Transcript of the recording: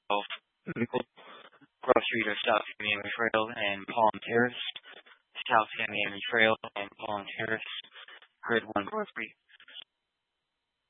12 Medical Cross Street of South Miami Trail and Palm Terrace, South Miami Trail and Palm Terrace, Grid 143.